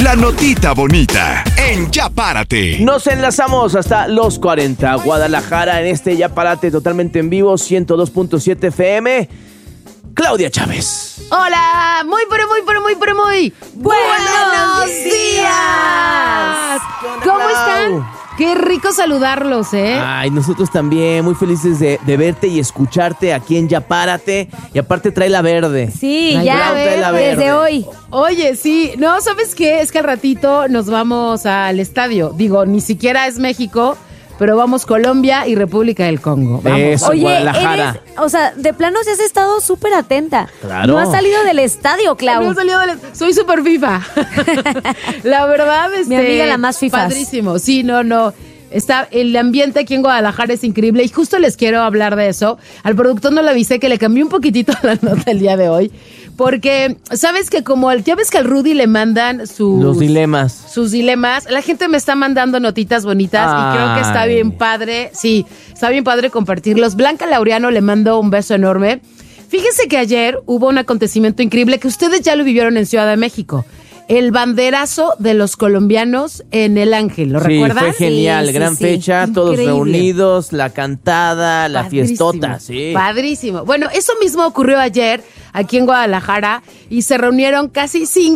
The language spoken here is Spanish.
La notita bonita en Ya Párate. Nos enlazamos hasta los 40, Guadalajara, en este Ya Párate totalmente en vivo, 102.7 FM. Claudia Chávez. Hola, muy buenos días. ¿Cómo están? Qué rico saludarlos, ¿eh? Ay, nosotros también, muy felices de verte y escucharte aquí en Ya Párate. Y aparte trae la verde. Sí, Ay, ya trae la verde. desde hoy. Oye, sí, no, ¿sabes qué? Es que al ratito nos vamos al estadio. Digo, ni siquiera es México, pero vamos Colombia y República del Congo. Vamos. Eso, Oye, Guadalajara. de plano sí has estado súper atenta. Claro. No has salido del estadio, Clau. No he salido soy súper FIFA. La verdad, Mi amiga la más fifas. Padrísimo. Sí, no. El ambiente aquí en Guadalajara es increíble y justo les quiero hablar de eso. Al productor no le avisé que le cambié un poquitito la nota el día de hoy. Porque, ¿sabes que ya ves que al Rudy le mandan Los dilemas. sus dilemas? La gente me está mandando notitas bonitas y creo que está bien padre. Sí, está bien padre compartirlos. Blanca Laureano le mando un beso enorme. Fíjense que ayer hubo un acontecimiento increíble que ustedes ya lo vivieron en Ciudad de México. El banderazo de los colombianos en El Ángel, ¿lo recuerdan? Fue genial, Sí, gran sí. fecha, todos Increíble. reunidos, la cantada, la Padrísimo, fiestota, sí. Padrísimo. Bueno, eso mismo ocurrió ayer aquí en Guadalajara y se reunieron casi